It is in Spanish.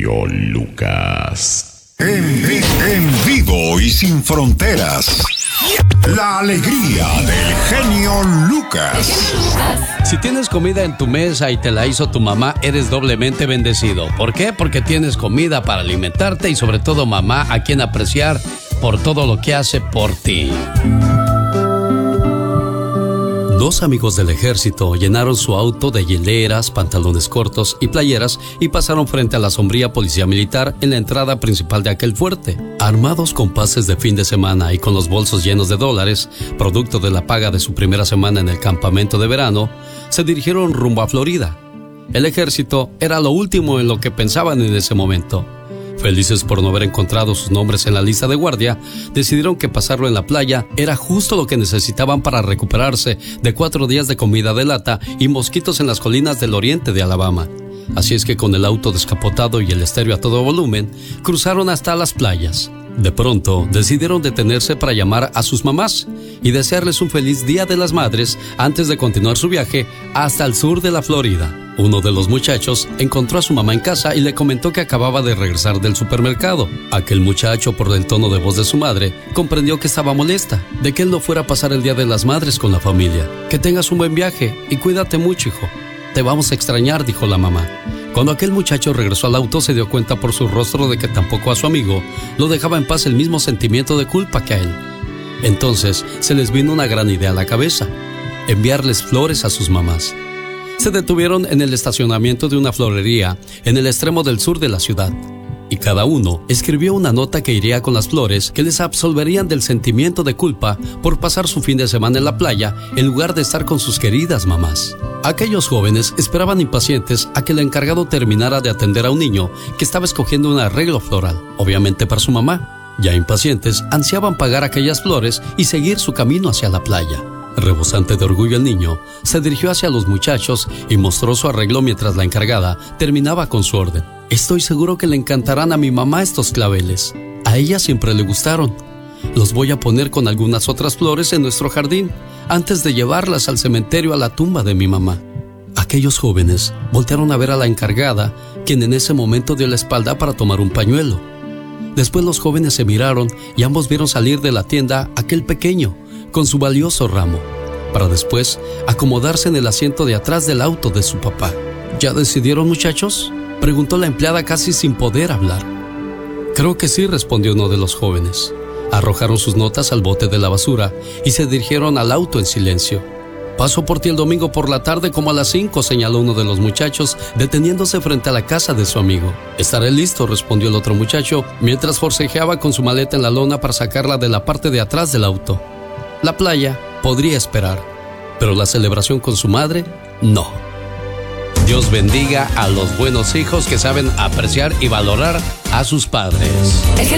genio Lucas. En vivo y sin fronteras. La alegría del genio Lucas. Si tienes comida en tu mesa y te la hizo tu mamá, eres doblemente bendecido. ¿Por qué? Porque tienes comida para alimentarte y sobre todo mamá a quien apreciar por todo lo que hace por ti. Dos amigos del ejército llenaron su auto de hieleras, pantalones cortos y playeras y pasaron frente a la sombría policía militar en la entrada principal de aquel fuerte. Armados con pases de fin de semana y con los bolsos llenos de dólares, producto de la paga de su primera semana en el campamento de verano, se dirigieron rumbo a Florida. El ejército era lo último en lo que pensaban en ese momento. Felices por no haber encontrado sus nombres en la lista de guardia, decidieron que pasarlo en la playa era justo lo que necesitaban para recuperarse de 4 días de comida de lata y mosquitos en las colinas del oriente de Alabama. Así es que con el auto descapotado y el estéreo a todo volumen, cruzaron hasta las playas. De pronto, decidieron detenerse para llamar a sus mamás y desearles un feliz Día de las Madres antes de continuar su viaje hasta el sur de la Florida. Uno de los muchachos encontró a su mamá en casa y le comentó que acababa de regresar del supermercado. Aquel muchacho, por el tono de voz de su madre, comprendió que estaba molesta de que él no fuera a pasar el Día de las Madres con la familia. Que tengas un buen viaje y cuídate mucho, hijo. Te vamos a extrañar, dijo la mamá. Cuando aquel muchacho regresó al auto, se dio cuenta por su rostro de que tampoco a su amigo lo dejaba en paz el mismo sentimiento de culpa que a él. Entonces se les vino una gran idea a la cabeza: enviarles flores a sus mamás. Se detuvieron en el estacionamiento de una florería en el extremo del sur de la ciudad, y cada uno escribió una nota que iría con las flores que les absolverían del sentimiento de culpa por pasar su fin de semana en la playa en lugar de estar con sus queridas mamás. Aquellos jóvenes esperaban impacientes a que el encargado terminara de atender a un niño que estaba escogiendo un arreglo floral, obviamente para su mamá. Ya impacientes, ansiaban pagar aquellas flores y seguir su camino hacia la playa. Rebosante de orgullo, el niño se dirigió hacia los muchachos y mostró su arreglo mientras la encargada terminaba con su orden. Estoy seguro que le encantarán a mi mamá estos claveles. A ella siempre le gustaron. Los voy a poner con algunas otras flores en nuestro jardín antes de llevarlas al cementerio a la tumba de mi mamá. Aquellos jóvenes voltearon a ver a la encargada, quien en ese momento dio la espalda para tomar un pañuelo. Después los jóvenes se miraron y ambos vieron salir de la tienda aquel pequeño con su valioso ramo, para después acomodarse en el asiento de atrás del auto de su papá. ¿Ya decidieron, muchachos?, preguntó la empleada casi sin poder hablar. Creo que sí, respondió uno de los jóvenes. Arrojaron sus notas al bote de la basura y se dirigieron al auto en silencio. Paso por ti el domingo por la tarde como a las 5, señaló uno de los muchachos, deteniéndose frente a la casa de su amigo. Estaré listo, respondió el otro muchacho, mientras forcejeaba con su maleta en la lona para sacarla de la parte de atrás del auto. La playa podría esperar, pero la celebración con su madre, no. Dios bendiga a los buenos hijos que saben apreciar y valorar a sus padres.